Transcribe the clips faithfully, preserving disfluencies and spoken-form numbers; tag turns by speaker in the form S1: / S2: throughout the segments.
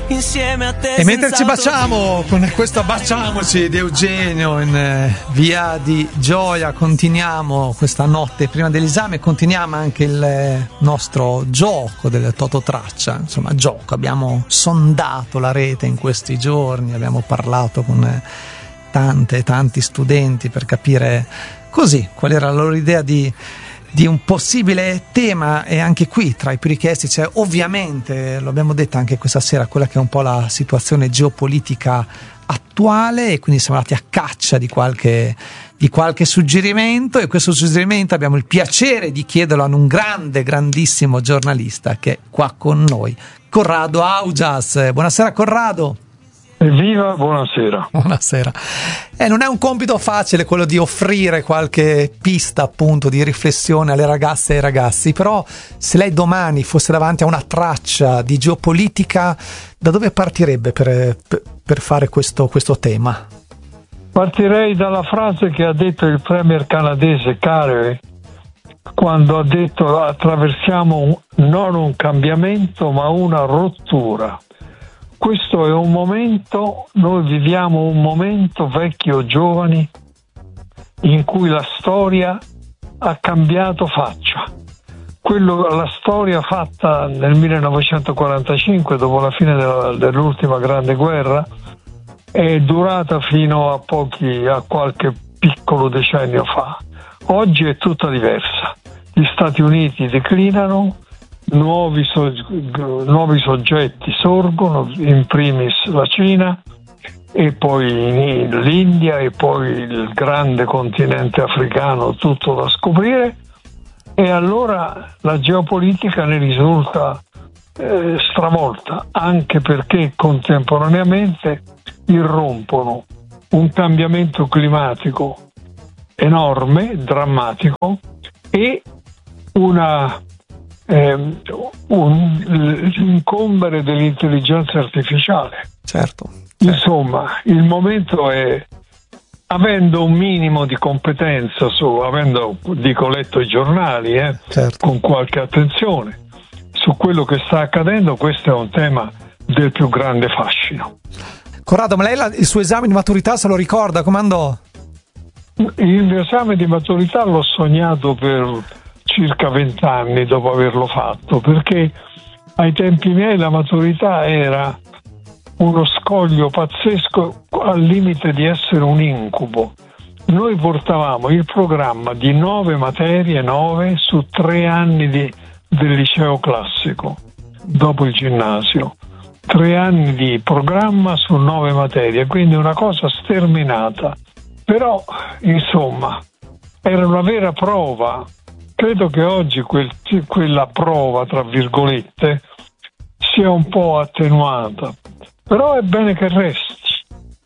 S1: insieme a te.
S2: E mentre ci baciamo con questo Baciamoci di Eugenio in eh, Via di Gioia, continuiamo questa notte prima dell'esame, continuiamo anche il eh, nostro gioco del Tototraccia. Insomma, gioco, abbiamo sondato la rete in questi giorni, abbiamo parlato con eh, tante e tanti studenti per capire così qual era la loro idea di di un possibile tema, e anche qui tra i più richiesti c'è ovviamente, lo abbiamo detto anche questa sera, quella che è un po' la situazione geopolitica attuale, e quindi siamo andati a caccia di qualche, di qualche suggerimento, e questo suggerimento abbiamo il piacere di chiederlo a un grande, grandissimo giornalista che è qua con noi, Corrado Augias. Buonasera Corrado.
S3: Evviva, buonasera.
S2: Buonasera. Eh, non è un compito facile quello di offrire qualche pista appunto di riflessione alle ragazze e ai ragazzi, però se lei domani fosse davanti a una traccia di geopolitica, da dove partirebbe per, per, per fare questo, questo tema?
S3: Partirei dalla frase che ha detto il premier canadese Carey, quando ha detto: attraversiamo un, non un cambiamento ma una rottura. Questo è un momento, noi viviamo un momento, vecchi o giovani, in cui la storia ha cambiato faccia. Quello, la storia fatta nel millenovecentoquarantacinque, dopo la fine della, dell'ultima grande guerra, è durata fino a pochi, a qualche piccolo decennio fa. Oggi è tutta diversa. Gli Stati Uniti declinano, Nuovi, so- nuovi soggetti sorgono, in primis la Cina, e poi l'India, e poi il grande continente africano, tutto da scoprire, e allora la geopolitica ne risulta eh, stravolta, anche perché contemporaneamente irrompono un cambiamento climatico enorme, drammatico, e una Eh, un, l'incombere dell'intelligenza artificiale.
S2: Certo, certo.
S3: Insomma, il momento è, avendo un minimo di competenza su, avendo, dico, letto i giornali, eh,
S2: certo,
S3: con qualche attenzione su quello che sta accadendo, questo è un tema del più grande fascino.
S2: Corrado, ma lei la, il suo esame di maturità se lo ricorda? Come andò?
S3: Il mio esame di maturità l'ho sognato per circa vent'anni dopo averlo fatto, perché ai tempi miei la maturità era uno scoglio pazzesco, al limite di essere un incubo. Noi portavamo il programma di nove materie, nove su tre anni di, del liceo classico, dopo il ginnasio, tre anni di programma su nove materie, quindi una cosa sterminata. Però, insomma, era una vera prova. Credo che oggi quel, quella prova, tra virgolette, sia un po' attenuata, però è bene che resti,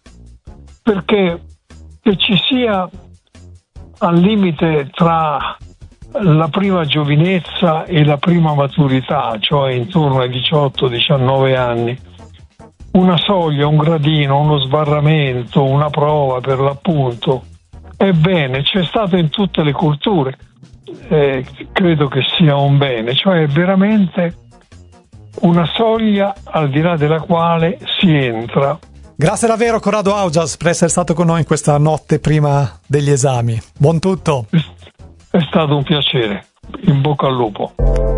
S3: perché che ci sia al limite tra la prima giovinezza e la prima maturità, cioè intorno ai diciotto diciannove anni, una soglia, un gradino, uno sbarramento, una prova per l'appunto, è bene, c'è stato in tutte le culture. Eh, credo che sia un bene, cioè è veramente una soglia al di là della quale si entra.
S2: Grazie davvero Corrado Augias per essere stato con noi in questa notte prima degli esami. Buon tutto.
S3: È stato un piacere, in bocca al lupo.